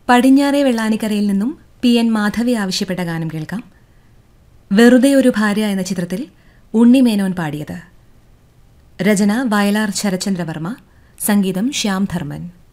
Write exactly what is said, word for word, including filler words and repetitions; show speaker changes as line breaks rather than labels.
പടിഞ്ഞാറേ വെള്ളാനിക്കരയിൽ നിന്നും P N Madhavi ആവശ്യപ്പെട്ട ഗാനം കേൾക്കാം. വെറുതെ ഒരു ഭാര്യ എന്ന ചിത്രത്തിൽ ഉണ്ണിമേനോൻ പാടിയത്. രചന വയലാർ ശരചന്ദ്രവർമ്മ, സംഗീതം ശ്യാം ധർമ്മൻ.